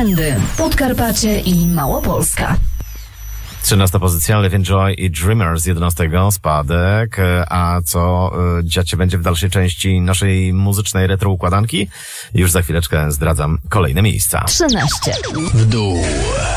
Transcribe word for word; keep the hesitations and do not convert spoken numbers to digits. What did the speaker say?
Trendy, Podkarpacie i Małopolska. trzynasta pozycja, Live Enjoy i Dreamers z jedenastego, spadek. A co y, dziać się będzie w dalszej części naszej muzycznej retro układanki? Już za chwileczkę zdradzam kolejne miejsca. trzynaście. W dół.